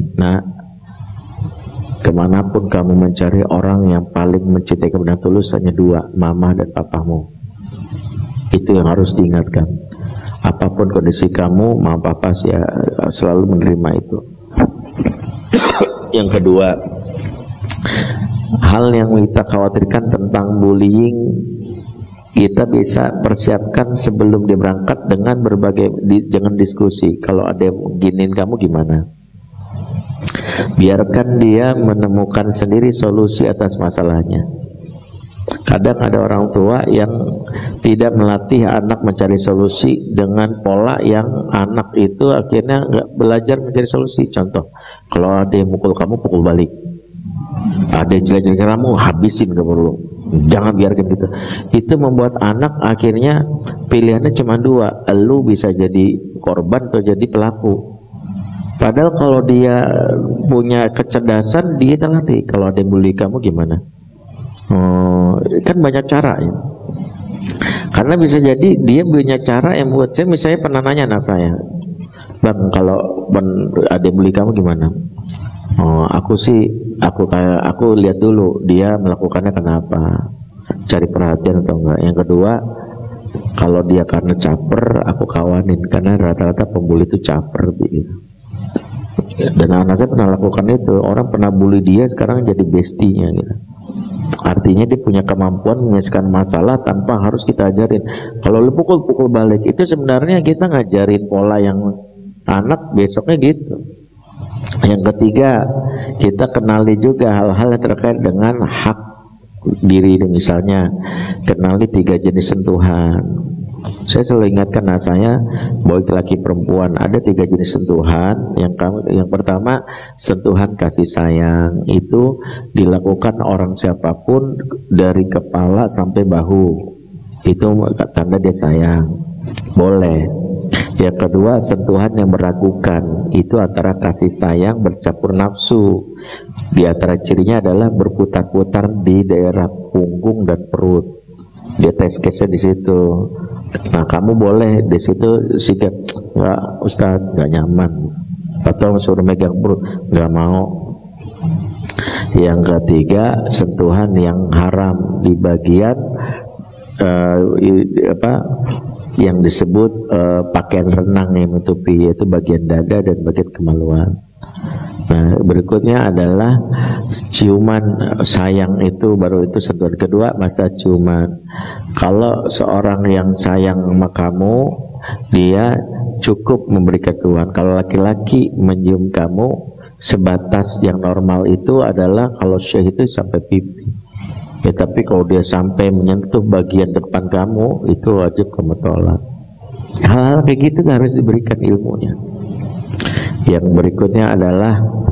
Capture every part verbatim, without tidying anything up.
Nah, kemanapun kamu mencari orang yang paling mencintai kamu dengan tulus hanya dua, mama dan papamu. Itu yang harus diingatkan. Apapun kondisi kamu, mama papa ya, selalu menerima itu. Yang kedua, hal yang kita khawatirkan tentang bullying, kita bisa persiapkan sebelum dia berangkat dengan berbagai di, jangan diskusi. Kalau ada yang giniin kamu gimana? Biarkan dia menemukan sendiri solusi atas masalahnya. Kadang ada orang tua yang tidak melatih anak mencari solusi dengan pola yang anak itu akhirnya nggak belajar mencari solusi. Contoh, kalau ada yang mukul kamu, pukul balik. Ada yang jelek-jelek kamu, habisin kamu dulu. Jangan biarkan gitu. Itu membuat anak akhirnya pilihannya cuma dua, lu bisa jadi korban atau jadi pelaku. Padahal kalau dia punya kecerdasan, dia terlatih. Kalau ada yang bully kamu gimana? Oh, kan banyak cara ya. Karena bisa jadi dia punya cara yang buat saya. Misalnya pernah nanya anak saya, bang, kalau ada yang bully kamu gimana? Oh, aku sih, aku kayak aku lihat dulu dia melakukannya kenapa, cari perhatian atau enggak. Yang kedua, kalau dia karena caper, aku kawanin, karena rata-rata pembuli itu caper gitu. Dan anak saya pernah lakukan itu. Orang pernah bully dia, sekarang jadi bestinya gitu. Artinya dia punya kemampuan menyelesaikan masalah tanpa harus kita ajarin. Kalau lu pukul-pukul balik, itu sebenarnya kita ngajarin pola yang anak besoknya gitu. Yang ketiga, kita kenali juga hal-hal yang terkait dengan hak diri. Misalnya, kenali tiga jenis sentuhan. Saya selalu ingatkan anak saya, baik laki perempuan, ada tiga jenis sentuhan. Yang kamu, yang pertama, sentuhan kasih sayang. Itu dilakukan orang siapapun dari kepala sampai bahu. Itu tanda dia sayang. Boleh. Yang kedua, sentuhan yang meragukan. Itu antara kasih sayang bercampur nafsu. Di antara cirinya adalah berputar-putar di daerah punggung dan perut. Dia tes case di situ. Nah, kamu boleh di situ sikap, enggak Ustaz, enggak nyaman. Atau suruh megang perut, enggak mau. Yang ketiga, sentuhan yang haram di bagian uh, apa yang disebut uh, pakaian renang yang menutupi, yaitu bagian dada dan bagian kemaluan. Nah, berikutnya adalah ciuman sayang. Itu baru itu sentuhan kedua, masa ciuman. Kalau seorang yang sayang sama kamu, dia cukup memberikan Tuhan. Kalau laki-laki menyium kamu, sebatas yang normal itu adalah kalau syekh itu sampai pipi. Ya, tapi kalau dia sampai menyentuh bagian depan kamu, itu wajib kamu tolak. Hal-hal kayak gitu harus diberikan ilmunya. Yang berikutnya adalah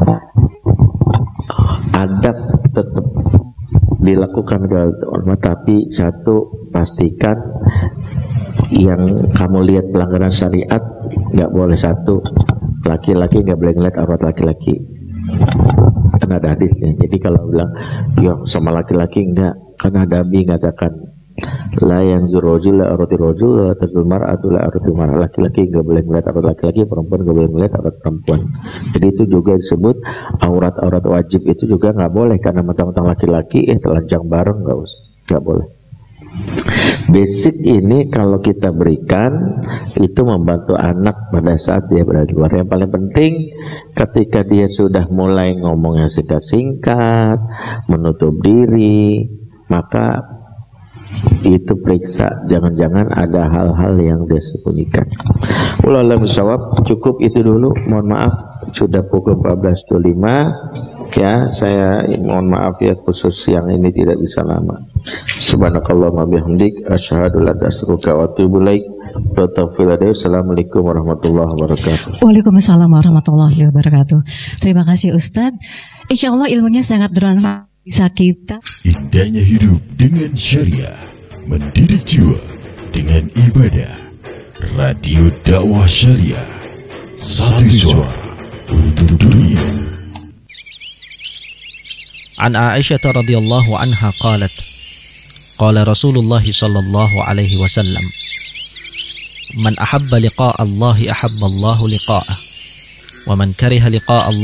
adab tetap dilakukan hormat, tapi satu, pastikan yang kamu lihat pelanggaran syariat nggak boleh. Satu, laki-laki nggak boleh ngeliat aurat laki-laki, kan ada hadisnya. Jadi kalau bilang ya sama laki-laki enggak, karena ada Nabi mengatakan la yanzur rajul la aurati rajul la tazul mar'atu la aurati mar'ah. Laki-laki enggak boleh melihat aurat laki-laki, perempuan enggak boleh melihat aurat perempuan. Jadi itu juga disebut aurat-aurat wajib. Itu juga enggak boleh, karena mentang-mentang laki-laki eh telanjang bareng, enggak usah, enggak boleh. Basic ini kalau kita berikan, itu membantu anak pada saat dia berada di luar. Yang paling penting ketika dia sudah mulai ngomongnya singkat-singkat, menutup diri, maka itu periksa, jangan-jangan ada hal-hal yang dia sembunyikan. Wallahu a'lam bishawab. Cukup itu dulu. Mohon maaf sudah pukul empat belas dua puluh lima. Ya, saya mohon maaf ya, khusus yang ini tidak bisa lama. Subhanakallahumma bihamdik asyhadu an la ilaha illa anta wa atubu ilaik. Assalamualaikum warahmatullahi wabarakatuh. Waalaikumsalam warahmatullahi wabarakatuh. Terima kasih Ustadz. Insyaallah ilmunya sangat bermanfaat. Bisa kita indahnya hidup dengan syariah, mendidik jiwa dengan ibadah. Radio dakwah syariah, satu suara untuk dunia. An Aisyah radhiyallahu anha qalat qala Rasulullah sallallahu alaihi wasallam man ahabba liqa'a Allah ahabba Allah liqa'ah wa man kariha liqa'a Allah